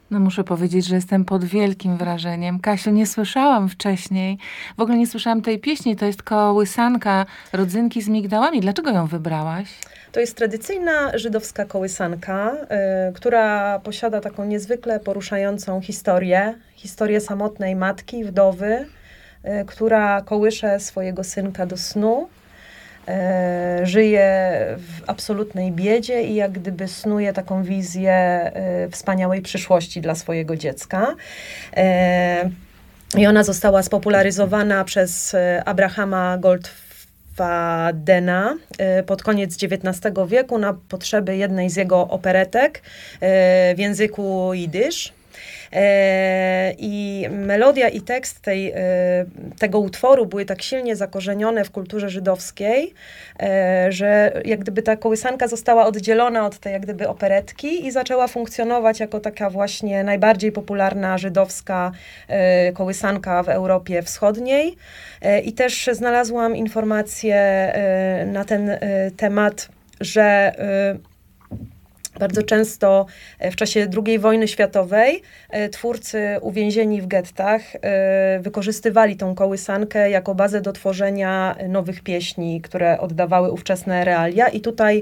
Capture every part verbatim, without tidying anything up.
No muszę powiedzieć, że jestem pod wielkim wrażeniem. Kasiu, nie słyszałam wcześniej, w ogóle nie słyszałam tej pieśni. To jest kołysanka Rodzynki z migdałami. Dlaczego ją wybrałaś? To jest tradycyjna żydowska kołysanka, y, która posiada taką niezwykle poruszającą historię. Historię samotnej matki, wdowy, y, która kołysze swojego synka do snu. Y, żyje w absolutnej biedzie i jak gdyby snuje taką wizję y, wspaniałej przyszłości dla swojego dziecka. Y, I ona została spopularyzowana przez Abrahama Goldfadena pod koniec dziewiętnastego wieku na potrzeby jednej z jego operetek w języku jidysz. I melodia i tekst tej, tego utworu były tak silnie zakorzenione w kulturze żydowskiej, że jak gdyby ta kołysanka została oddzielona od tej jak gdyby operetki i zaczęła funkcjonować jako taka właśnie najbardziej popularna żydowska kołysanka w Europie Wschodniej. I też znalazłam informacje na ten temat, że bardzo często w czasie drugiej wojny światowej twórcy uwięzieni w gettach wykorzystywali tą kołysankę jako bazę do tworzenia nowych pieśni, które oddawały ówczesne realia. I tutaj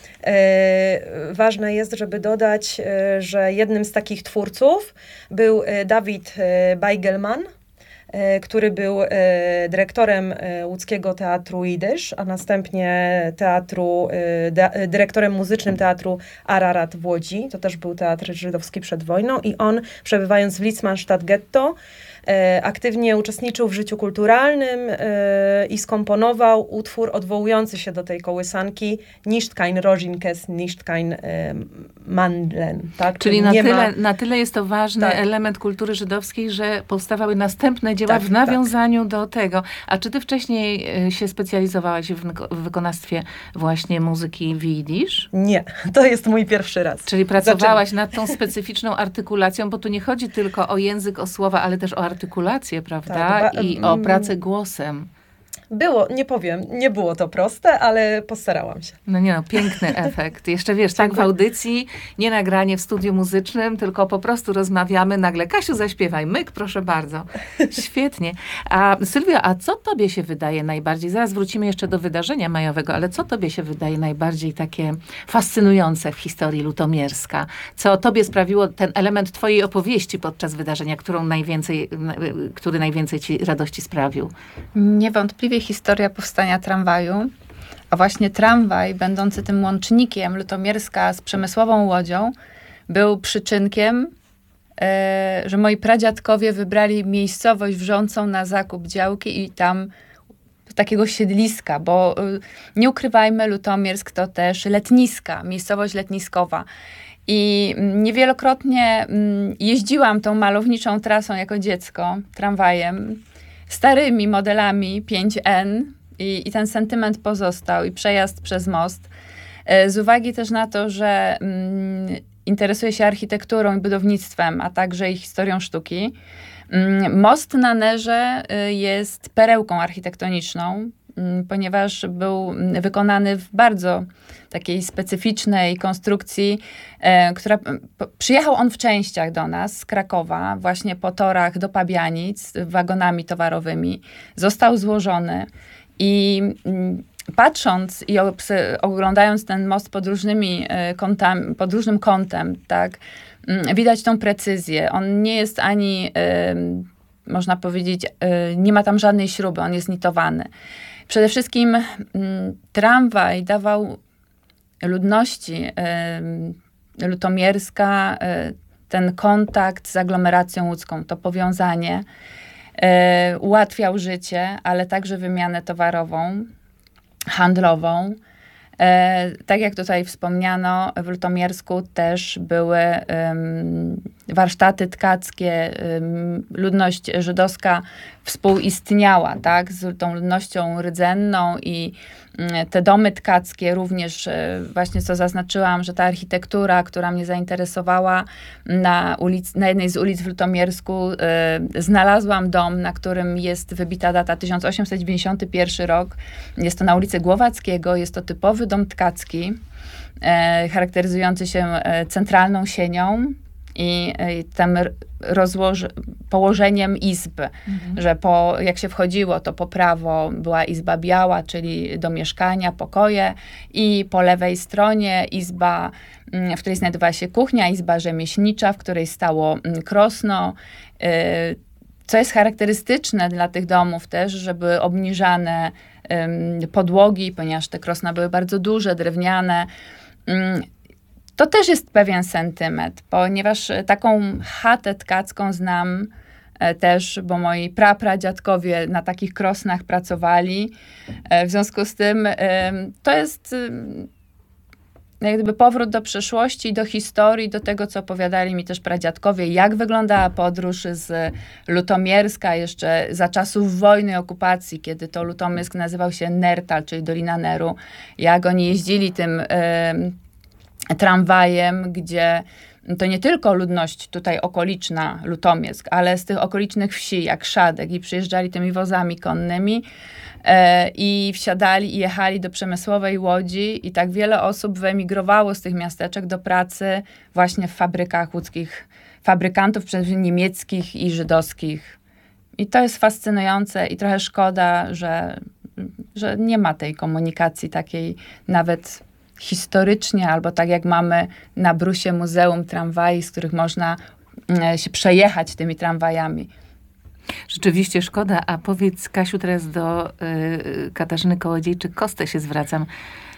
ważne jest, żeby dodać, że jednym z takich twórców był Dawid Beigelman, który był dyrektorem łódzkiego Teatru Jidysz, a następnie teatru, dyrektorem muzycznym Teatru Ararat w Łodzi. To też był teatr żydowski przed wojną i on, przebywając w Litzmannstadt Ghetto, aktywnie uczestniczył w życiu kulturalnym i skomponował utwór odwołujący się do tej kołysanki Nicht kein Rozinkes, nicht kein Mandeln. Tak? Czyli na tyle, ma... na tyle jest to ważny tak. element kultury żydowskiej, że powstawały następne dzieła tak, w nawiązaniu tak. do tego. A czy ty wcześniej się specjalizowałaś w, w wykonawstwie właśnie muzyki w jidysz? Nie, to jest mój pierwszy raz. Czyli pracowałaś Zaczynam. nad tą specyficzną artykulacją, bo tu nie chodzi tylko o język, o słowa, ale też o artykulację, prawda? Tak, ba- I o pracę głosem. Było, nie powiem, nie było to proste, ale postarałam się. No nie no, piękny efekt. Jeszcze wiesz, tak w audycji, nie nagranie w studiu muzycznym, tylko po prostu rozmawiamy, nagle Kasiu zaśpiewaj, myk, proszę bardzo. Świetnie. A Sylwia, a co tobie się wydaje najbardziej, zaraz wrócimy jeszcze do wydarzenia majowego, ale co tobie się wydaje najbardziej takie fascynujące w historii Lutomierska? Co tobie sprawiło ten element twojej opowieści podczas wydarzenia, którą najwięcej, który najwięcej ci radości sprawił? Niewątpliwie historia powstania tramwaju, a właśnie tramwaj, będący tym łącznikiem Lutomierska z przemysłową Łodzią, był przyczynkiem, e, że moi pradziadkowie wybrali miejscowość wrzącą na zakup działki i tam takiego siedliska, bo e, nie ukrywajmy, Lutomiersk to też letniska, miejscowość letniskowa. I niewielokrotnie jeździłam tą malowniczą trasą jako dziecko, tramwajem, starymi modelami pięć N i, i ten sentyment pozostał i przejazd przez most. Z uwagi też na to, że mm, interesuję się architekturą i budownictwem, a także i historią sztuki. Mm, most na Nerze jest perełką architektoniczną, mm, ponieważ był wykonany w bardzo takiej specyficznej konstrukcji, e, która p- przyjechał on w częściach do nas z Krakowa, właśnie po torach do Pabianic, wagonami towarowymi. Został złożony i m, patrząc i obs- oglądając ten most pod różnymi e, kątami, pod różnym kątem, tak, m, widać tą precyzję. On nie jest ani, e, można powiedzieć, e, nie ma tam żadnej śruby, on jest nitowany. Przede wszystkim m, tramwaj dawał ludności y, Lutomierska, y, ten kontakt z aglomeracją łódzką, to powiązanie y, ułatwiał życie, ale także wymianę towarową, handlową. Y, tak jak tutaj wspomniano, w Lutomiersku też były y, warsztaty tkackie, y, ludność żydowska współistniała, tak, z tą ludnością rdzenną i te domy tkackie również, właśnie co zaznaczyłam, że ta architektura, która mnie zainteresowała na, ulic, na jednej z ulic w Lutomiersku, y, znalazłam dom, na którym jest wybita data tysiąc osiemset dziewięćdziesiąty pierwszy rok. Jest to na ulicy Głowackiego, jest to typowy dom tkacki, y, charakteryzujący się centralną sienią, i, i tym rozłoż- położeniem izb, mhm. że po, jak się wchodziło, to po prawo była izba biała, czyli do mieszkania, pokoje, i po lewej stronie izba, w której znajdowała się kuchnia, izba rzemieślnicza, w której stało krosno, co jest charakterystyczne dla tych domów też, że były obniżane podłogi, ponieważ te krosna były bardzo duże, drewniane. To też jest pewien sentyment, ponieważ taką chatę tkacką znam też, bo moi prapradziadkowie na takich krosnach pracowali. W związku z tym to jest jak gdyby powrót do przeszłości, do historii, do tego, co opowiadali mi też pradziadkowie, jak wyglądała podróż z Lutomierska jeszcze za czasów wojny i okupacji, kiedy to Lutomiersk nazywał się Nertal, czyli Dolina Neru. Jak oni jeździli tym y, tramwajem, gdzie to nie tylko ludność tutaj okoliczna, Lutomiersk, ale z tych okolicznych wsi, jak Szadek, i przyjeżdżali tymi wozami konnymi e, i wsiadali i jechali do przemysłowej Łodzi, i tak wiele osób wyemigrowało z tych miasteczek do pracy właśnie w fabrykach łódzkich, fabrykantów przede wszystkim niemieckich i żydowskich. I to jest fascynujące i trochę szkoda, że, że nie ma tej komunikacji takiej nawet historycznie, albo tak jak mamy na Brusie Muzeum Tramwaj, z których można e, się przejechać tymi tramwajami. Rzeczywiście szkoda. A powiedz, Kasiu, teraz do y, Katarzyny Kołodziejczyk-Kostę się zwracam.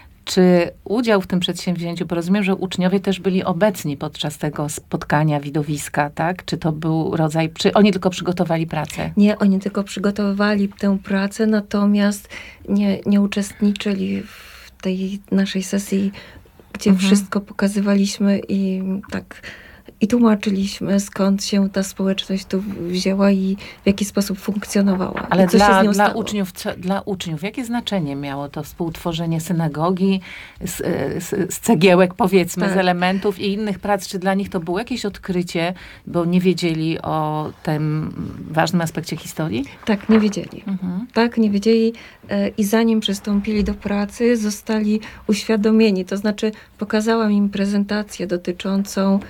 Czy udział w tym przedsięwzięciu, bo rozumiem, że uczniowie też byli obecni podczas tego spotkania, widowiska, tak? Czy to był rodzaj, czy oni tylko przygotowali pracę? Nie, oni tylko przygotowywali tę pracę, natomiast nie, nie uczestniczyli w tej naszej sesji, gdzie mhm. wszystko pokazywaliśmy i tak i tłumaczyliśmy, skąd się ta społeczność tu wzięła i w jaki sposób funkcjonowała. Ale co dla, się z nią dla, stało. uczniów, co, dla uczniów, jakie znaczenie miało to współtworzenie synagogi z, z, z cegiełek, powiedzmy, tak. z elementów i innych prac? Czy dla nich to było jakieś odkrycie, bo nie wiedzieli o tym ważnym aspekcie historii? Tak, nie wiedzieli. Mhm. Tak, nie wiedzieli e, i zanim przystąpili do pracy, zostali uświadomieni. To znaczy pokazałam im prezentację dotyczącą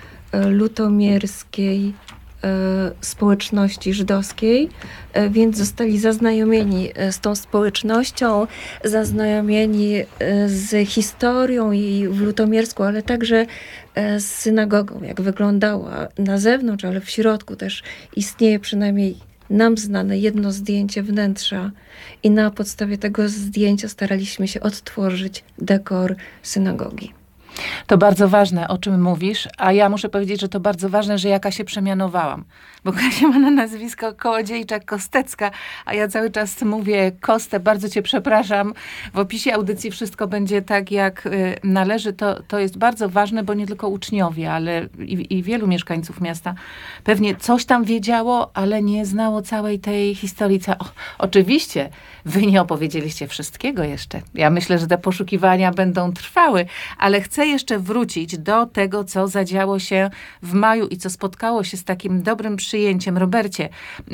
lutomierskiej e, społeczności żydowskiej, e, więc zostali zaznajomieni z tą społecznością, zaznajomieni e, z historią jej w Lutomiersku, ale także e, z synagogą, jak wyglądała na zewnątrz, ale w środku też istnieje przynajmniej nam znane jedno zdjęcie wnętrza i na podstawie tego zdjęcia staraliśmy się odtworzyć dekor synagogi. To bardzo ważne, o czym mówisz, a ja muszę powiedzieć, że to bardzo ważne, że ja Kasię przemianowałam. Bo Kasia ma na nazwisko Kołodziejczak-Kostecka, a ja cały czas mówię Kostę, bardzo cię przepraszam. W opisie audycji wszystko będzie tak, jak y, należy. To, to jest bardzo ważne, bo nie tylko uczniowie, ale i, i wielu mieszkańców miasta pewnie coś tam wiedziało, ale nie znało całej tej historii. Ca- o, oczywiście, wy nie opowiedzieliście wszystkiego jeszcze. Ja myślę, że te poszukiwania będą trwały, ale chcę jeszcze wrócić do tego, co zadziało się w maju i co spotkało się z takim dobrym przyjęciem. Robercie,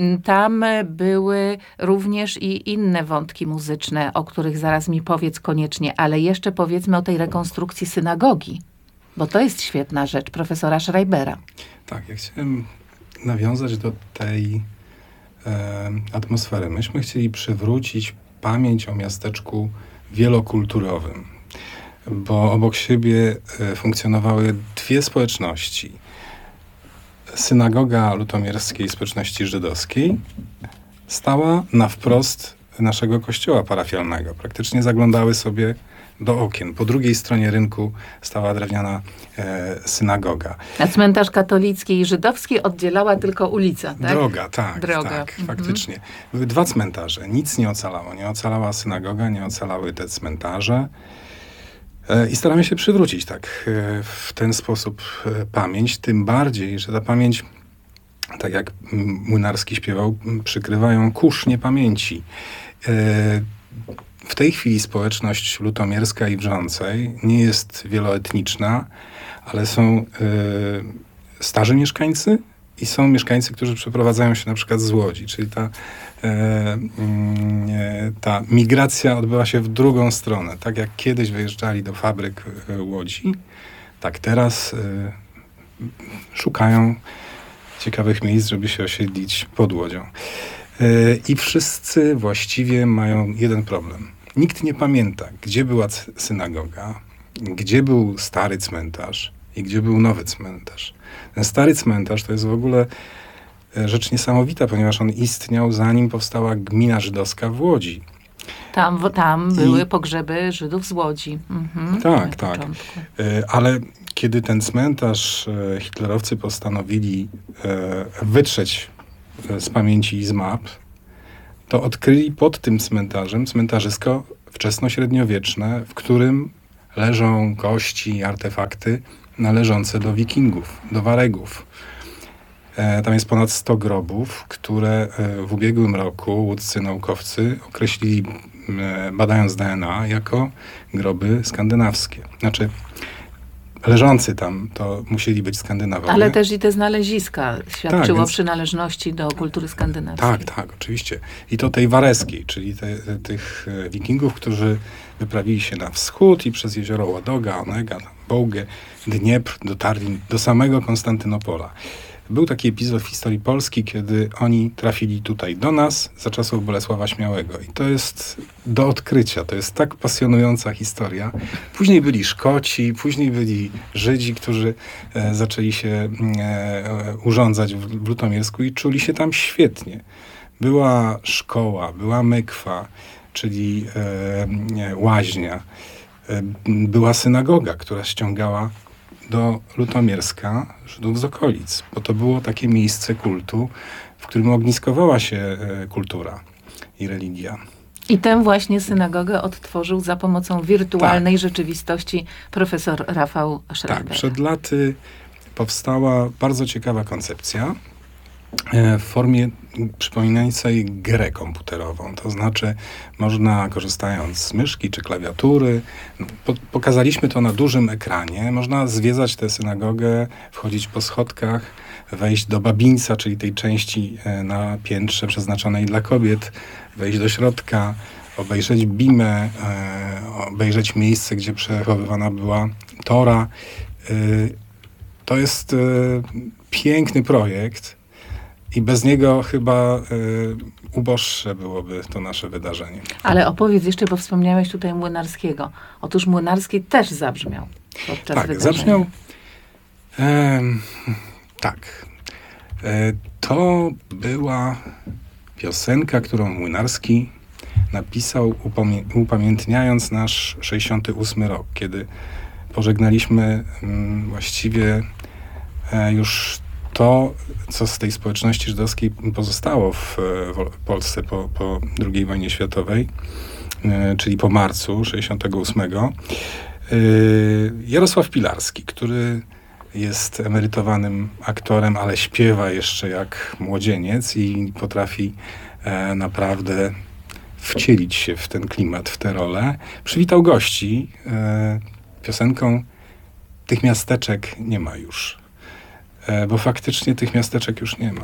tam były również i inne wątki muzyczne, o których zaraz mi powiedz koniecznie, ale jeszcze powiedzmy o tej rekonstrukcji synagogi, bo to jest świetna rzecz profesora Schreibera. Tak, ja chciałem nawiązać do tej e, atmosfery. Myśmy chcieli przywrócić pamięć o miasteczku wielokulturowym, bo obok siebie funkcjonowały dwie społeczności. Synagoga lutomierskiej społeczności żydowskiej stała na wprost naszego kościoła parafialnego. Praktycznie zaglądały sobie do okien. Po drugiej stronie rynku stała drewniana e, synagoga. A cmentarz katolicki i żydowski oddzielała tylko ulica, tak? Droga, tak. Droga. tak mhm. Faktycznie. Były dwa cmentarze. Nic nie ocalało. Nie ocalała synagoga, nie ocalały te cmentarze. I staramy się przywrócić tak w ten sposób pamięć, tym bardziej, że ta pamięć, tak jak Młynarski śpiewał, przykrywają kurz niepamięci. W tej chwili społeczność lutomierska i Wrzącej nie jest wieloetniczna, ale są starzy mieszkańcy i są mieszkańcy, którzy przeprowadzają się na przykład z Łodzi, czyli ta E, ta migracja odbyła się w drugą stronę. Tak jak kiedyś wyjeżdżali do fabryk e, Łodzi, tak teraz e, szukają ciekawych miejsc, żeby się osiedlić pod Łodzią. Yy, I wszyscy właściwie mają jeden problem. Nikt nie pamięta, gdzie była c- synagoga, gdzie był stary cmentarz i gdzie był nowy cmentarz. Ten stary cmentarz to jest w ogóle rzecz niesamowita, ponieważ on istniał zanim powstała gmina żydowska w Łodzi. Tam, wo- tam I- były pogrzeby Żydów z Łodzi. Mhm, Tak, na tak. początku. E, Ale kiedy ten cmentarz e, hitlerowcy postanowili e, wytrzeć e, z pamięci i z map, to odkryli pod tym cmentarzem cmentarzysko wczesnośredniowieczne, w którym leżą kości i artefakty należące do wikingów, do waregów. E, Tam jest ponad sto grobów, które e, w ubiegłym roku łódzcy naukowcy określili, e, badając D N A, jako groby skandynawskie. Znaczy, leżący tam to musieli być Skandynawowie. Ale też i te znaleziska świadczyło Tak, więc- przynależności do kultury skandynawskiej. Tak, tak, oczywiście. I to tej wareskiej, czyli te, te, tych e, wikingów, którzy wyprawili się na wschód i przez jezioro Ładoga, Onega, tam Wołgę, Dniepr dotarli do samego Konstantynopola. Był taki epizod w historii Polski, kiedy oni trafili tutaj do nas za czasów Bolesława Śmiałego. I to jest do odkrycia. To jest tak pasjonująca historia. Później byli Szkoci, później byli Żydzi, którzy e, zaczęli się e, urządzać w, w Lutomiersku i czuli się tam świetnie. Była szkoła, była mykwa, czyli e, nie, łaźnia. E, była synagoga, która ściągała do Lutomierska Żydów z okolic, bo to było takie miejsce kultu, w którym ogniskowała się e, kultura i religia. I tę właśnie synagogę odtworzył za pomocą wirtualnej rzeczywistości profesor Rafał Schreiber. Tak, przed laty powstała bardzo ciekawa koncepcja e, w formie przypominającej grę komputerową. To znaczy można, korzystając z myszki czy klawiatury, po, pokazaliśmy to na dużym ekranie, można zwiedzać tę synagogę, wchodzić po schodkach, wejść do babińca, czyli tej części e, na piętrze przeznaczonej dla kobiet, wejść do środka, obejrzeć bimę, e, obejrzeć miejsce, gdzie przechowywana była Tora. E, to jest e, piękny projekt i bez niego chyba e, uboższe byłoby to nasze wydarzenie. Ale opowiedz jeszcze, bo wspomniałeś tutaj Młynarskiego. Otóż Młynarski też zabrzmiał podczas Tak, wydarzenia. zabrzmiał. em, tak. E, to była piosenka, którą Młynarski napisał upamię- upamiętniając nasz sześćdziesiąty ósmy rok, kiedy pożegnaliśmy mm, właściwie e, już to, co z tej społeczności żydowskiej pozostało w, w Polsce po, po drugiej wojnie światowej, e, czyli po marcu sześćdziesiątego ósmego. E, Jarosław Pilarski, który jest emerytowanym aktorem, ale śpiewa jeszcze jak młodzieniec i potrafi e, naprawdę wcielić się w ten klimat, w tę rolę. Przywitał gości e, piosenką Tych miasteczek nie ma już. E, bo faktycznie tych miasteczek już nie ma.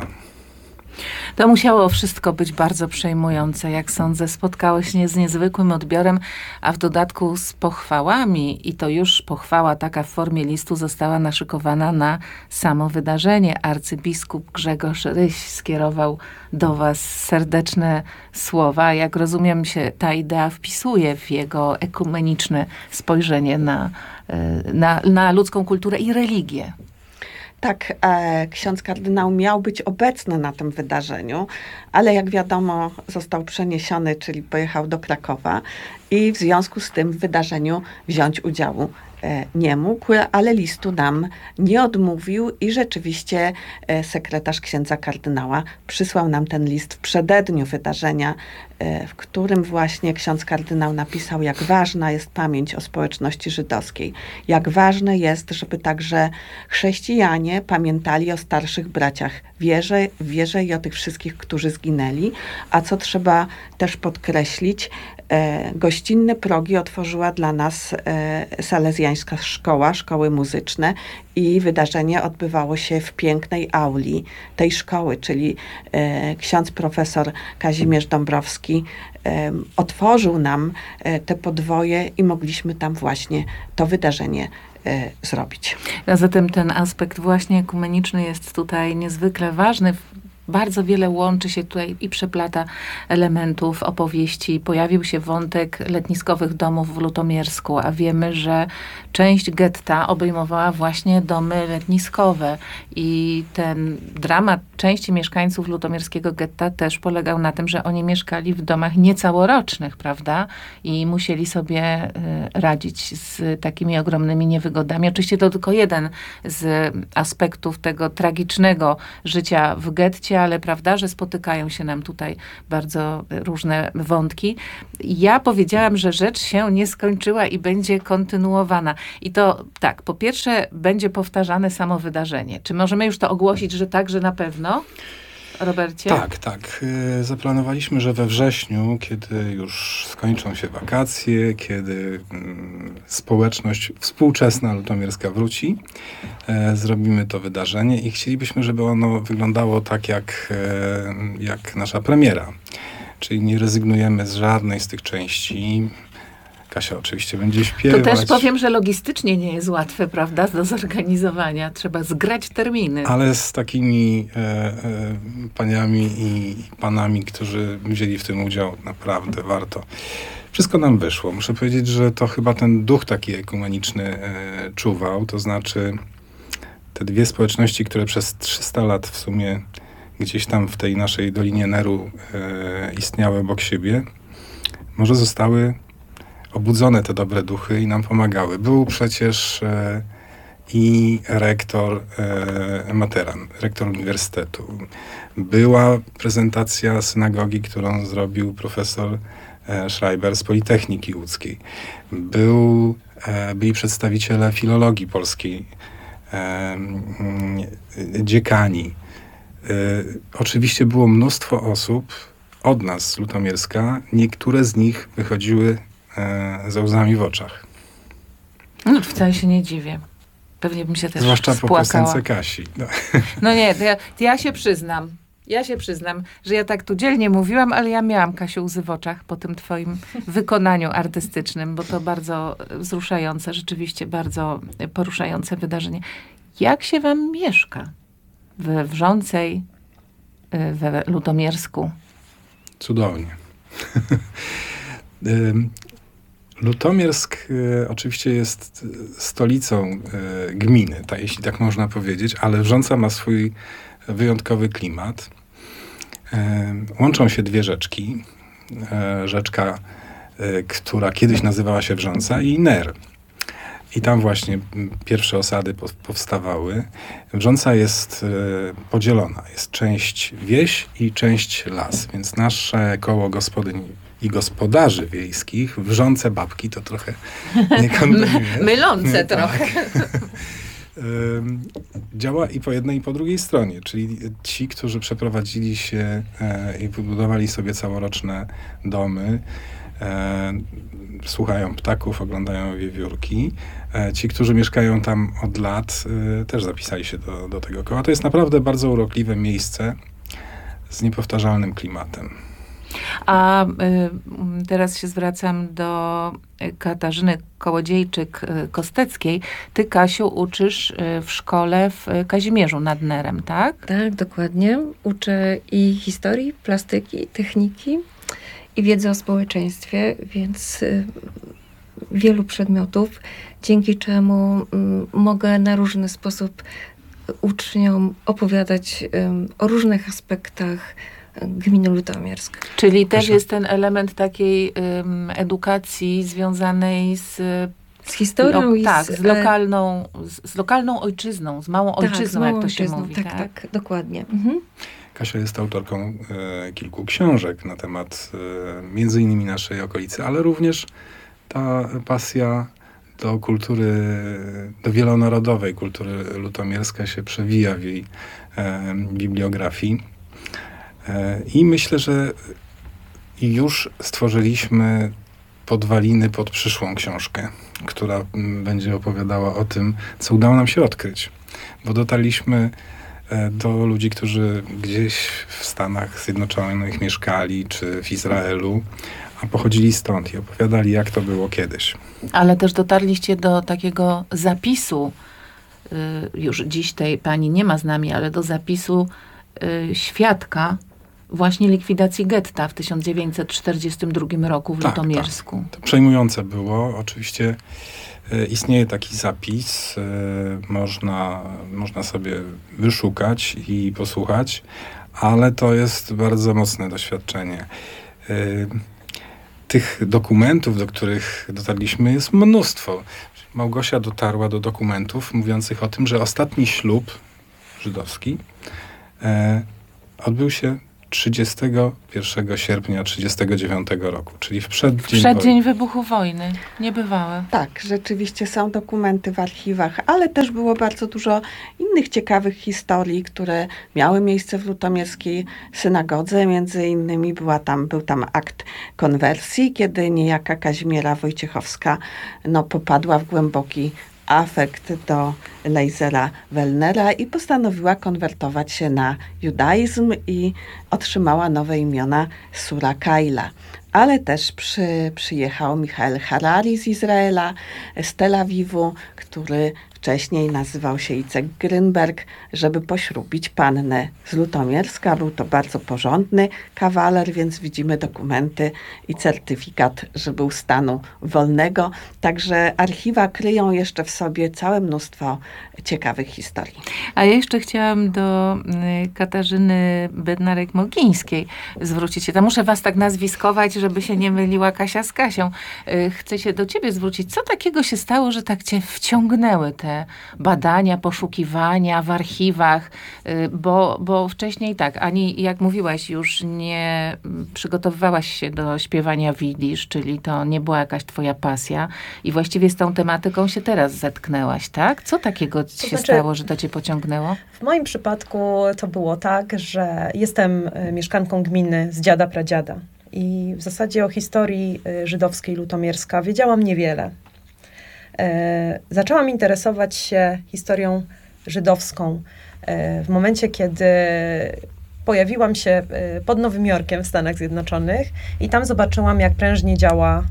To musiało wszystko być bardzo przejmujące, jak sądzę. Spotkałeś się z niezwykłym odbiorem, a w dodatku z pochwałami. I to już pochwała taka w formie listu została naszykowana na samo wydarzenie. Arcybiskup Grzegorz Ryś skierował do was serdeczne słowa. Jak rozumiem, się ta idea wpisuje w jego ekumeniczne spojrzenie na, na, na ludzką kulturę i religię. Tak, e, ksiądz kardynał miał być obecny na tym wydarzeniu, ale jak wiadomo został przeniesiony, czyli pojechał do Krakowa i w związku z tym w wydarzeniu wziąć udziału e, nie mógł, ale listu nam nie odmówił i rzeczywiście e, sekretarz księdza kardynała przysłał nam ten list w przededniu wydarzenia, e, w którym właśnie ksiądz kardynał napisał, jak ważna jest pamięć o społeczności żydowskiej, jak ważne jest, żeby także chrześcijanie pamiętali o starszych braciach w wierze, w wierze i o tych wszystkich, którzy zginęli, a co trzeba też podkreślić, e, gościnne progi otworzyła dla nas e, salezjańska szkoła, szkoły muzyczne i wydarzenie odbywało się w pięknej auli tej szkoły, czyli e, ksiądz profesor Kazimierz Dąbrowski e, otworzył nam e, te podwoje i mogliśmy tam właśnie to wydarzenie e, zrobić. A zatem ten aspekt właśnie ekumeniczny jest tutaj niezwykle ważny. Bardzo wiele łączy się tutaj i przeplata elementów opowieści. Pojawił się wątek letniskowych domów w Lutomiersku, a wiemy, że część getta obejmowała właśnie domy letniskowe. I ten dramat części mieszkańców lutomierskiego getta też polegał na tym, że oni mieszkali w domach niecałorocznych, prawda? I musieli sobie y, radzić z takimi ogromnymi niewygodami. Oczywiście to tylko jeden z aspektów tego tragicznego życia w getcie, ale prawda, że spotykają się nam tutaj bardzo różne wątki. Ja powiedziałam, że rzecz się nie skończyła i będzie kontynuowana. I to tak, po pierwsze będzie powtarzane samo wydarzenie. Czy możemy już to ogłosić, że tak, że na pewno? Robercie? Tak, tak. Zaplanowaliśmy, że we wrześniu, kiedy już skończą się wakacje, kiedy mm, społeczność współczesna lutomierska wróci, e, zrobimy to wydarzenie i chcielibyśmy, żeby ono wyglądało tak jak, e, jak nasza premiera. Czyli nie rezygnujemy z żadnej z tych części. Kasia oczywiście będzie śpiewać. To też powiem, że logistycznie nie jest łatwe, prawda, do zorganizowania. Trzeba zgrać terminy. Ale z takimi e, e, paniami i panami, którzy wzięli w tym udział, naprawdę warto. Wszystko nam wyszło. Muszę powiedzieć, że to chyba ten duch taki ekumeniczny e, czuwał. To znaczy te dwie społeczności, które przez trzysta lat w sumie gdzieś tam w tej naszej Dolinie Neru e, istniały obok siebie, może zostały obudzone te dobre duchy i nam pomagały. Był przecież e, i rektor e, Materan, rektor uniwersytetu. Była prezentacja synagogi, którą zrobił profesor e, Schreiber z Politechniki Łódzkiej. Był, e, byli przedstawiciele filologii polskiej, e, dziekani. E, oczywiście było mnóstwo osób od nas z Lutomierska. Niektóre z nich wychodziły ze łzami w oczach. No, wcale się nie dziwię. Pewnie bym się też Zwłaszcza spłakała. po piosence Kasi. No, no nie, to ja, to ja się przyznam. Ja się przyznam, że ja tak tu dzielnie mówiłam, ale ja miałam, Kasiu, łzy w oczach po tym twoim wykonaniu artystycznym, bo to bardzo wzruszające, rzeczywiście bardzo poruszające wydarzenie. Jak się wam mieszka we Wrzącej, we Lutomiersku? Cudownie. Lutomiersk y, oczywiście jest stolicą y, gminy, ta, jeśli tak można powiedzieć, ale Wrząca ma swój wyjątkowy klimat. Y, łączą się dwie rzeczki. Y, rzeczka, y, która kiedyś nazywała się Wrząca, i Ner. I tam właśnie pierwsze osady po, powstawały. Wrząca jest y, podzielona. Jest część wieś i część las, więc nasze koło gospodyń i gospodarzy wiejskich, Wrzące babki, to trochę nie kondonuje. Mylące trochę. Działa i po jednej, i po drugiej stronie, czyli ci, którzy przeprowadzili się e, i wybudowali sobie całoroczne domy, e, słuchają ptaków, oglądają wiewiórki. E, ci, którzy mieszkają tam od lat, e, też zapisali się do, do tego koła. To jest naprawdę bardzo urokliwe miejsce z niepowtarzalnym klimatem. A y, teraz się zwracam do Katarzyny Kołodziejczyk-Kosteckiej. Ty, Kasiu, uczysz w szkole w Kazimierzu nad Nerem, tak? Tak, dokładnie. Uczę i historii, plastyki, techniki i wiedzy o społeczeństwie, więc y, wielu przedmiotów, dzięki czemu y, mogę na różny sposób uczniom opowiadać y, o różnych aspektach gminy Lutomiersk. Czyli też jest ten element takiej um, edukacji związanej z... Z historią lo, i tak, z, z lokalną, z, z lokalną ojczyzną, z małą tak, ojczyzną, z małą jak to się ojczyzną, mówi. Tak, tak, tak, dokładnie. Mhm. Kasia jest autorką e, kilku książek na temat e, między innymi naszej okolicy, ale również ta pasja do kultury, do wielonarodowej kultury lutomierska się przewija w jej e, bibliografii. E, I myślę, że już stworzyliśmy podwaliny pod przyszłą książkę, która m, będzie opowiadała o tym, co udało nam się odkryć. Bo dotarliśmy do ludzi, którzy gdzieś w Stanach Zjednoczonych mieszkali, czy w Izraelu, a pochodzili stąd i opowiadali, jak to było kiedyś. Ale też dotarliście do takiego zapisu, już dziś tej pani nie ma z nami, ale do zapisu świadka właśnie likwidacji getta w tysiąc dziewięćset czterdziestym drugim roku w tak, Lutomiersku. Tak. To przejmujące było. Oczywiście e, istnieje taki zapis. E, można, można sobie wyszukać i posłuchać, ale to jest bardzo mocne doświadczenie. E, tych dokumentów, do których dotarliśmy, jest mnóstwo. Małgosia dotarła do dokumentów mówiących o tym, że ostatni ślub żydowski e, odbył się trzydziestego pierwszego sierpnia trzydziestego dziewiątego roku, czyli w przeddzień, w przeddzień wybuchu wojny. Niebywałe. Tak, rzeczywiście są dokumenty w archiwach, ale też było bardzo dużo innych ciekawych historii, które miały miejsce w lutomierskiej synagodze. Między innymi była tam, był tam akt konwersji, kiedy niejaka Kazimiera Wojciechowska no, popadła w głęboki afekt do Leizera Wellnera i postanowiła konwertować się na judaizm i otrzymała nowe imiona Sura Kaila. Ale też przy, przyjechał Michael Harari z Izraela, z Tel Awiwu, który wcześniej nazywał się Icek Grynberg, żeby poślubić pannę z Lutomierska. Był to bardzo porządny kawaler, więc widzimy dokumenty i certyfikat, że był stanu wolnego. Także archiwa kryją jeszcze w sobie całe mnóstwo ciekawych historii. A ja jeszcze chciałam do Katarzyny Bednarek-Mogińskiej zwrócić się. To muszę was tak nazwiskować, żeby się nie myliła Kasia z Kasią. Chcę się do ciebie zwrócić. Co takiego się stało, że tak cię wciągnęły te badania, poszukiwania w archiwach, bo, bo wcześniej tak, ani jak mówiłaś już, nie przygotowywałaś się do śpiewania widzisz, czyli to nie była jakaś twoja pasja i właściwie z tą tematyką się teraz zetknęłaś, tak? Co takiego To się znaczy, stało, że to cię pociągnęło? W moim przypadku to było tak, że jestem mieszkanką gminy z dziada pradziada i w zasadzie o historii żydowskiej Lutomierska wiedziałam niewiele. E, zaczęłam interesować się historią żydowską e, w momencie, kiedy pojawiłam się pod Nowym Jorkiem w Stanach Zjednoczonych i tam zobaczyłam, jak prężnie działa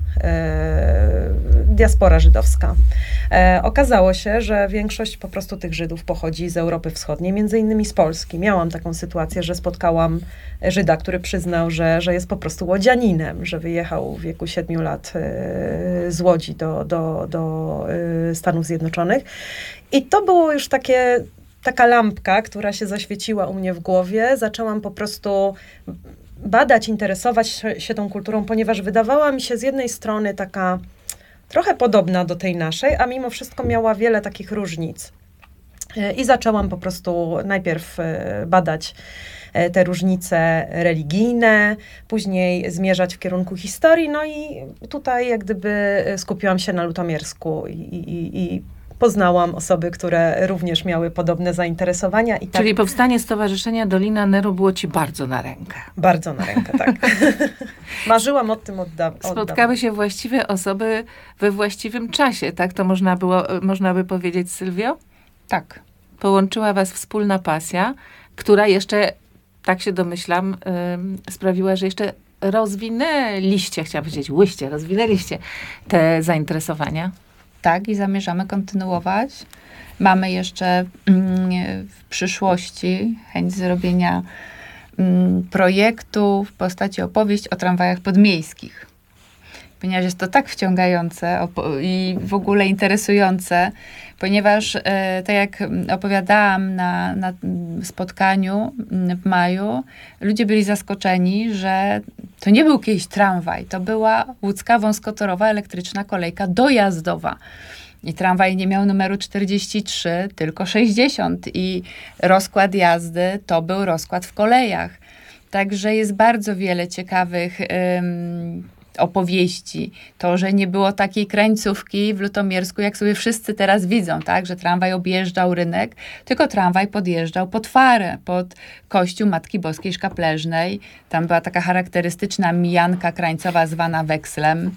e, diaspora żydowska. E, okazało się, że większość po prostu tych Żydów pochodzi z Europy Wschodniej, między innymi z Polski. Miałam taką sytuację, że spotkałam Żyda, który przyznał, że, że jest po prostu łodzianinem, że wyjechał w wieku siedmiu lat e, z Łodzi do, do, do e, Stanów Zjednoczonych. I to było już takie taka lampka, która się zaświeciła u mnie w głowie. Zaczęłam po prostu badać, interesować się tą kulturą, ponieważ wydawała mi się z jednej strony taka trochę podobna do tej naszej, a mimo wszystko miała wiele takich różnic. I zaczęłam po prostu najpierw badać te różnice religijne, później zmierzać w kierunku historii, no i tutaj jak gdyby skupiłam się na Lutomiersku i, i, i poznałam osoby, które również miały podobne zainteresowania. I tak Czyli powstanie Stowarzyszenia Dolina Neru było ci bardzo na rękę. Bardzo na rękę, tak. Marzyłam o tym od dawna. Spotkały się właściwe osoby we właściwym czasie, tak to można było, można by powiedzieć, Sylwio? Tak. Połączyła was wspólna pasja, która jeszcze, tak się domyślam, yy, sprawiła, że jeszcze rozwinęliście, chciałam powiedzieć, łyście, rozwinęliście te zainteresowania. Tak, i zamierzamy kontynuować. Mamy jeszcze mm, w przyszłości chęć zrobienia mm, projektu w postaci opowieść o tramwajach podmiejskich. Ponieważ jest to tak wciągające i w ogóle interesujące, ponieważ e, tak jak opowiadałam na, na spotkaniu w maju, ludzie byli zaskoczeni, że to nie był kiedyś tramwaj, to była łódzka wąskotorowa elektryczna kolejka dojazdowa. I tramwaj nie miał numeru czterdzieści trzy, tylko sześćdziesiąt i rozkład jazdy to był rozkład w kolejach. Także jest bardzo wiele ciekawych ym, opowieści. To, że nie było takiej krańcówki w Lutomiersku, jak sobie wszyscy teraz widzą, tak? Że tramwaj objeżdżał rynek, tylko tramwaj podjeżdżał pod Farę, pod kościół Matki Boskiej Szkapleżnej. Tam była taka charakterystyczna mijanka krańcowa zwana wekslem.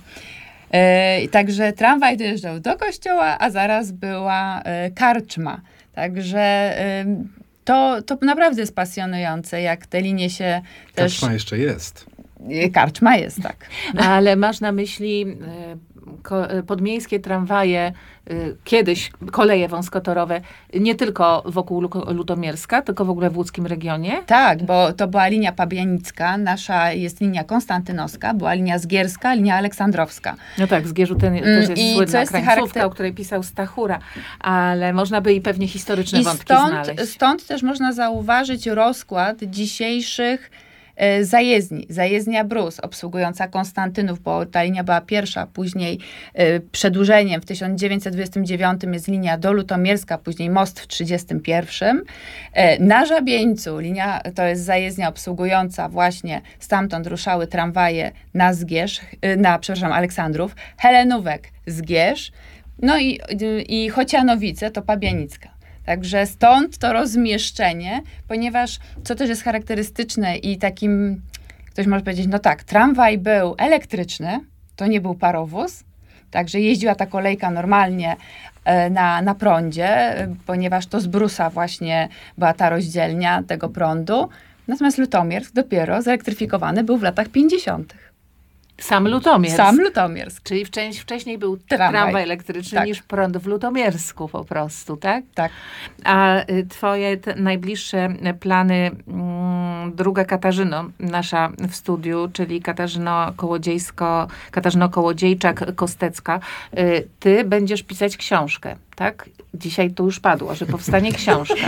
Yy, także tramwaj dojeżdżał do kościoła, a zaraz była yy, karczma. Także yy, to, to naprawdę jest pasjonujące, jak te linie się też... Karczma jeszcze jest. Karczma jest, tak. Ale masz na myśli y, ko, y, podmiejskie tramwaje, y, kiedyś koleje wąskotorowe, nie tylko wokół Lu- Lutomierska, tylko w ogóle w łódzkim regionie? Tak, bo to była linia pabianicka, nasza jest linia konstantynowska, była linia zgierska, linia aleksandrowska. No tak, z Gierzu ten też jest I co słynna jest krańcówka, charakter- o której pisał Stachura, ale można by i pewnie historyczne I wątki stąd, znaleźć. stąd też można zauważyć rozkład dzisiejszych e, zajezdni. Zajezdnia Brus, obsługująca Konstantynów, bo ta linia była pierwsza, później e, przedłużeniem w tysiąc dziewięćset dwudziestym dziewiątym jest linia do Lutomierska, później most w trzydziestym pierwszym. E, na Żabieńcu linia to jest zajezdnia obsługująca właśnie, stamtąd ruszały tramwaje na Zgierz, e, na, przepraszam, Aleksandrów, Helenówek, Zgierz, no i, i Chocianowice to Pabianicka. Także stąd to rozmieszczenie, ponieważ co też jest charakterystyczne i takim, ktoś może powiedzieć, no tak, tramwaj był elektryczny, to nie był parowóz, także jeździła ta kolejka normalnie e, na, na prądzie, e, ponieważ to z Brusa właśnie była ta rozdzielnia tego prądu. Natomiast Lutomiersk dopiero zelektryfikowany był w latach pięćdziesiątych. Sam Lutomiersk. Sam Lutomiersk. Czyli wcześ, wcześniej był Tramwaj. tramwaj, elektryczny Tak. niż prąd w Lutomiersku po prostu, tak? Tak. A y, twoje te najbliższe plany, mm, druga Katarzyno, nasza w studiu, czyli Katarzyna Kołodziejsko, Katarzyna Kołodziejczak-Kostecka, y, ty będziesz pisać książkę, tak? Dzisiaj to już padło, że powstanie książka.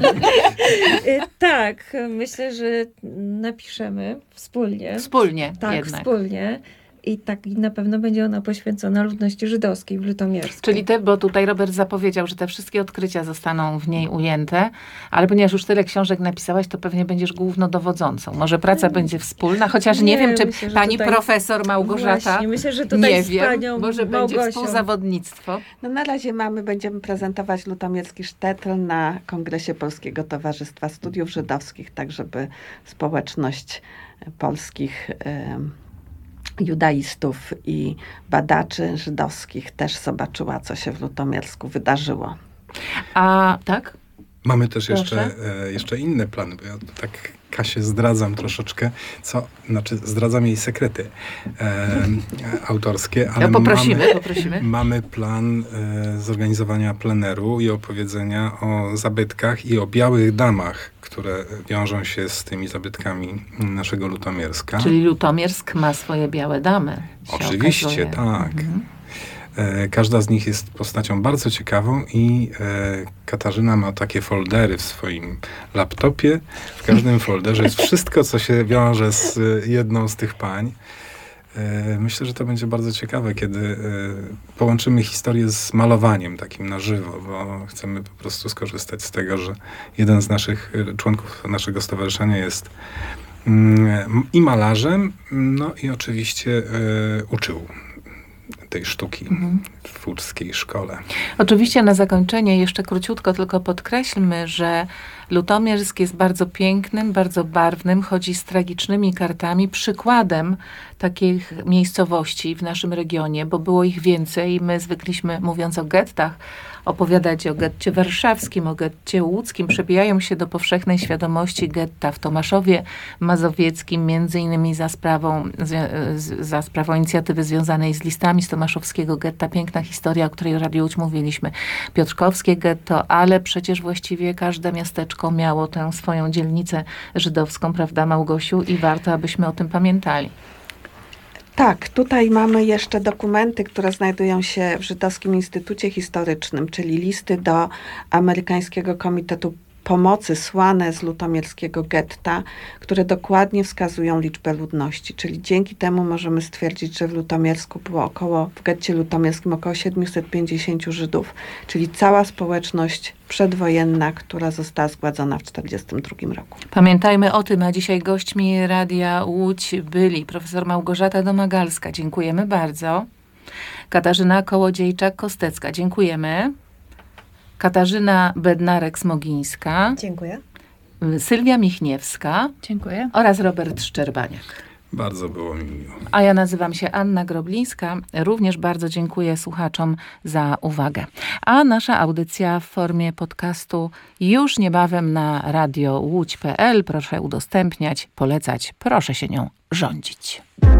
Y, Tak, myślę, że napiszemy wspólnie. Wspólnie Tak, jednak. wspólnie. I tak na pewno będzie ona poświęcona ludności żydowskiej w Lutomiersku. Czyli te, bo tutaj Robert zapowiedział, że te wszystkie odkrycia zostaną w niej ujęte, ale ponieważ już tyle książek napisałaś, to pewnie będziesz głównodowodzącą. Może praca będzie wspólna, chociaż nie, Nie, wiem, czy myślę, że pani tutaj- profesor Małgorzata, Właśnie, myślę, że tutaj nie z wiem, panią może będzie Małgosią. współzawodnictwo. No na razie mamy, będziemy prezentować lutomierski sztetl na Kongresie Polskiego Towarzystwa Studiów Żydowskich, tak żeby społeczność polskich em, judaistów i badaczy żydowskich też zobaczyła, co się w Lutomiersku wydarzyło. A tak? Mamy też Proszę. jeszcze, e, jeszcze inne plany, bo ja tu tak Kasię zdradzam troszeczkę, co, znaczy zdradzam jej sekrety e, autorskie, ale Ja poprosimy, mamy, poprosimy. mamy plan e, zorganizowania pleneru i opowiedzenia o zabytkach i o białych damach, które wiążą się z tymi zabytkami naszego Lutomierska. Czyli Lutomiersk ma swoje białe damy. się Oczywiście, okazuje. tak. Mhm. E, Każda z nich jest postacią bardzo ciekawą i e, Katarzyna ma takie foldery w swoim laptopie. W każdym folderze jest wszystko, co się wiąże z e, jedną z tych pań. E, Myślę, że to będzie bardzo ciekawe, kiedy e, połączymy historię z malowaniem takim na żywo, bo chcemy po prostu skorzystać z tego, że jeden z naszych e, członków naszego stowarzyszenia jest mm, i malarzem, no i oczywiście e, uczył tej sztuki w łódzkiej szkole. Oczywiście na zakończenie jeszcze króciutko tylko podkreślmy, że Lutomiersk jest bardzo pięknym, bardzo barwnym, chodzi z tragicznymi kartami, przykładem takich miejscowości w naszym regionie, bo było ich więcej. My zwykliśmy, mówiąc o gettach, opowiadać o getcie warszawskim, o getcie łódzkim. Przebijają się do powszechnej świadomości getta w Tomaszowie Mazowieckim, między innymi za sprawą, za sprawą inicjatywy związanej z listami z tomaszowskiego getta. Piękna historia, o której w Radiu Łódź mówiliśmy. Piotrkowskie getto, ale przecież właściwie każde miasteczko miało tę swoją dzielnicę żydowską, prawda, Małgosiu? I warto, abyśmy o tym pamiętali. Tak, tutaj mamy jeszcze dokumenty, które znajdują się w Żydowskim Instytucie Historycznym, czyli listy do Amerykańskiego Komitetu Pomocy słane z lutomierskiego getta, które dokładnie wskazują liczbę ludności. Czyli dzięki temu możemy stwierdzić, że w Lutomiersku było około, w getcie lutomierskim około siedemset pięćdziesiąt Żydów, czyli cała społeczność przedwojenna, która została zgładzona w tysiąc dziewięćset czterdziestym drugim roku. Pamiętajmy o tym, a dzisiaj gośćmi Radia Łódź byli profesor Małgorzata Domagalska. Dziękujemy bardzo. Katarzyna Kołodziejczak-Kostecka. Dziękujemy. Katarzyna Bednarek-Smogińska. Dziękuję. Sylwia Michniewska Dziękuję. oraz Robert Szczerbaniak. Bardzo było mi miło. A ja nazywam się Anna Groblińska. Również bardzo dziękuję słuchaczom za uwagę. A nasza audycja w formie podcastu już niebawem na radio łódź kropka p l. Proszę udostępniać, polecać, proszę się nią rządzić.